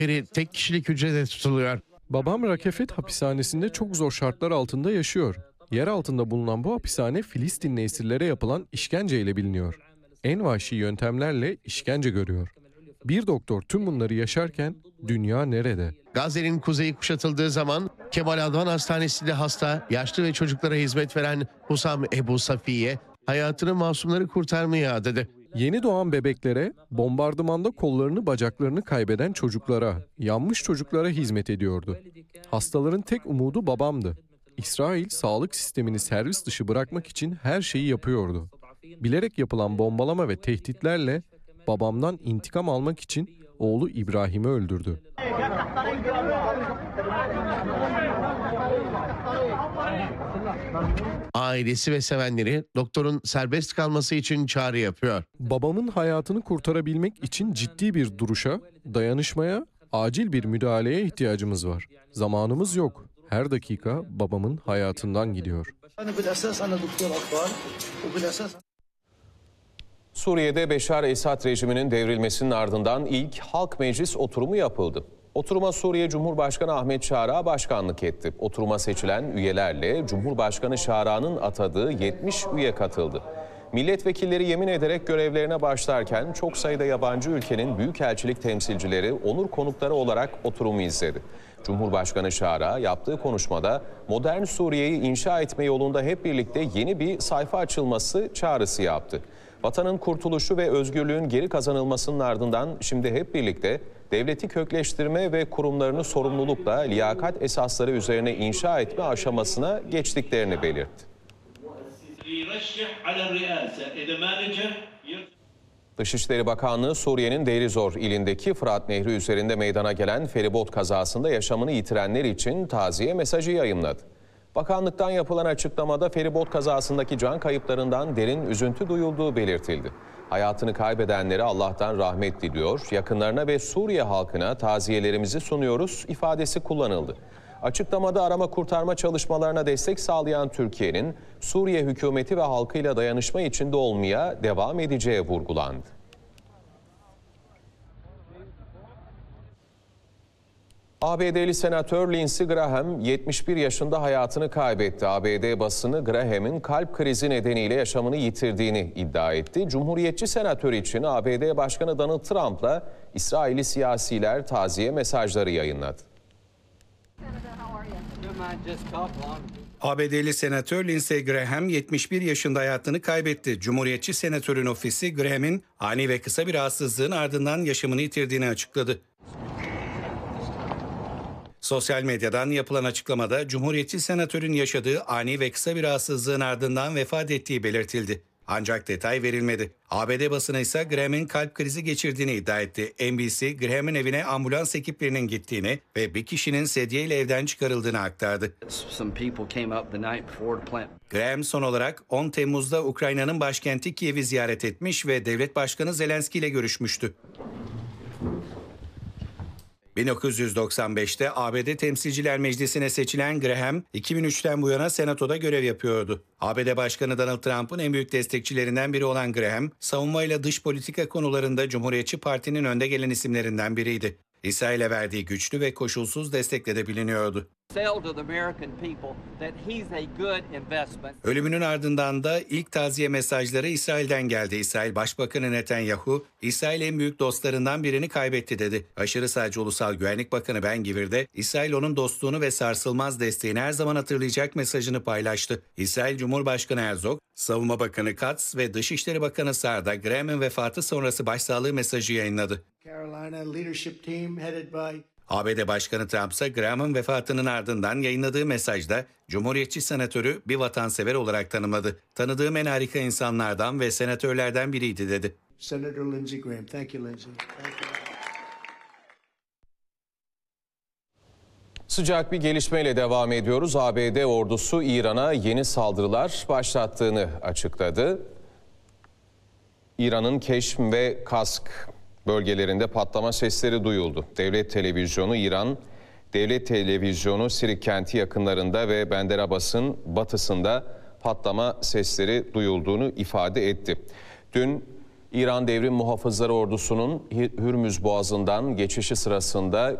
Biri tek kişilik hücrede tutuluyor. Babam Rakefet hapishanesinde çok zor şartlar altında yaşıyor. Yer altında bulunan bu hapishane Filistinli esirlere yapılan işkenceyle biliniyor. En vahşi yöntemlerle işkence görüyor. Bir doktor tüm bunları yaşarken dünya nerede? Gazze'nin kuzeyi kuşatıldığı zaman Kemal Advan Hastanesi'nde hasta, yaşlı ve çocuklara hizmet veren Husam Ebu Safiye hayatını masumları kurtarmaya adadı. Yeni doğan bebeklere, bombardımanda kollarını bacaklarını kaybeden çocuklara, yanmış çocuklara hizmet ediyordu. Hastaların tek umudu babamdı. İsrail sağlık sistemini servis dışı bırakmak için her şeyi yapıyordu. Bilerek yapılan bombalama ve tehditlerle babamdan intikam almak için oğlu İbrahim'i öldürdü. Ailesi ve sevenleri doktorun serbest kalması için çağrı yapıyor. Babamın hayatını kurtarabilmek için ciddi bir duruşa, dayanışmaya, acil bir müdahaleye ihtiyacımız var. Zamanımız yok. Her dakika babamın hayatından gidiyor. Suriye'de Beşar Esad rejiminin devrilmesinin ardından ilk halk meclis oturumu yapıldı. Oturuma Suriye Cumhurbaşkanı Ahmet Şara başkanlık etti. Oturuma seçilen üyelerle Cumhurbaşkanı Şara'nın atadığı 70 üye katıldı. Milletvekilleri yemin ederek görevlerine başlarken çok sayıda yabancı ülkenin büyükelçilik temsilcileri onur konukları olarak oturumu izledi. Cumhurbaşkanı Şara yaptığı konuşmada modern Suriye'yi inşa etme yolunda hep birlikte yeni bir sayfa açılması çağrısı yaptı. Vatanın kurtuluşu ve özgürlüğün geri kazanılmasının ardından şimdi hep birlikte devleti kökleştirme ve kurumlarını sorumlulukla liyakat esasları üzerine inşa etme aşamasına geçtiklerini belirtti. Dışişleri Bakanlığı Suriye'nin Deir ez-Zor ilindeki Fırat Nehri üzerinde meydana gelen feribot kazasında yaşamını yitirenler için taziye mesajı yayımladı. Bakanlıktan yapılan açıklamada feribot kazasındaki can kayıplarından derin üzüntü duyulduğu belirtildi. Hayatını kaybedenlere Allah'tan rahmet diliyor, yakınlarına ve Suriye halkına taziyelerimizi sunuyoruz ifadesi kullanıldı. Açıklamada arama kurtarma çalışmalarına destek sağlayan Türkiye'nin Suriye hükümeti ve halkıyla dayanışma içinde olmaya devam edeceği vurgulandı. ABD'li senatör Lindsey Graham 71 yaşında hayatını kaybetti. ABD basını Graham'in kalp krizi nedeniyle yaşamını yitirdiğini iddia etti. Cumhuriyetçi senatör için ABD Başkanı Donald Trump'la İsrailli siyasiler taziye mesajları yayınladı. ABD'li senatör Lindsey Graham 71 yaşında hayatını kaybetti. Cumhuriyetçi senatörün ofisi Graham'in ani ve kısa bir rahatsızlığın ardından yaşamını yitirdiğini açıkladı. Sosyal medyadan yapılan açıklamada Cumhuriyetçi senatörün yaşadığı ani ve kısa bir rahatsızlığın ardından vefat ettiği belirtildi. Ancak detay verilmedi. ABD basını ise Graham'in kalp krizi geçirdiğini iddia etti. NBC, Graham'in evine ambulans ekiplerinin gittiğini ve bir kişinin sedyeyle evden çıkarıldığını aktardı. Graham son olarak 10 Temmuz'da Ukrayna'nın başkenti Kiev'i ziyaret etmiş ve devlet başkanı Zelenski ile görüşmüştü. 1995'te ABD Temsilciler Meclisi'ne seçilen Graham, 2003'ten bu yana Senato'da görev yapıyordu. ABD Başkanı Donald Trump'ın en büyük destekçilerinden biri olan Graham, savunmayla dış politika konularında Cumhuriyetçi Parti'nin önde gelen isimlerinden biriydi. İsrail'e verdiği güçlü ve koşulsuz destekle de biliniyordu. Ölümünün ardından da ilk taziye mesajları İsrail'den geldi. İsrail Başbakanı Netanyahu, İsrail en büyük dostlarından birini kaybetti dedi. Aşırı sağcı Ulusal Güvenlik Bakanı Ben-Gvir de İsrail onun dostluğunu ve sarsılmaz desteğini her zaman hatırlayacak mesajını paylaştı. İsrail Cumhurbaşkanı Herzog, Savunma Bakanı Katz ve Dışişleri Bakanı Saar da Graham'ın vefatı sonrası başsağlığı mesajı yayınladı. ABD Başkanı Trump ise Graham'ın vefatının ardından yayınladığı mesajda Cumhuriyetçi senatörü bir vatansever olarak tanımladı. Tanıdığım en harika insanlardan ve senatörlerden biriydi dedi. Senator Lindsey Graham. Thank you, Lindsey. Thank you. Sıcak bir gelişmeyle devam ediyoruz. ABD ordusu İran'a yeni saldırılar başlattığını açıkladı. İran'ın Keşm ve Kask bölgelerinde patlama sesleri duyuldu. İran Devlet Televizyonu Sirik kenti yakınlarında ve Bender Abbas'ın batısında patlama sesleri duyulduğunu ifade etti. Dün İran Devrim Muhafızları Ordusu'nun Hürmüz Boğazı'ndan geçişi sırasında